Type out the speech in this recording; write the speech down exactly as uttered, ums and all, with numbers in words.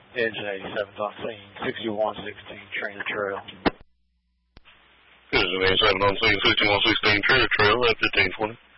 Engine eighty-seven's on scene, sixty-one sixteen Trainer Trail. Engine eighty-seven on scene, sixty-one sixteen Trainer Trail at fifteen twenty.